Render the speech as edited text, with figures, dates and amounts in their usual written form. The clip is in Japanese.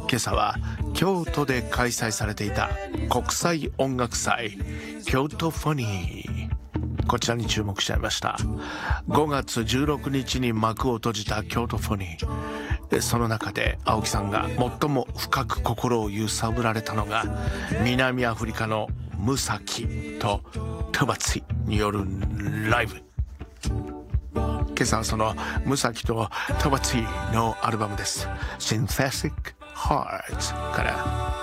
今朝は京都で開催されていた国際音楽祭京都フォニー、こちらに注目しちゃいました。5月16日に幕を閉じた京都フォニー、その中で青木さんが最も深く心を揺さぶられたのが南アフリカのムサキとトバツィによるライブ。今朝はそのムサキとトバツィのアルバムです。Synthetic Hearts から